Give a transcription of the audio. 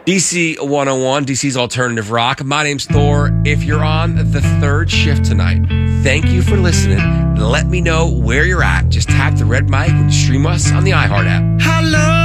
DC 101, DC's Alternative Rock. My name's Thor. If you're on the third shift tonight, thank you for listening. Let me know where you're at. Just tap the red mic when you stream us on the iHeart app. Hello.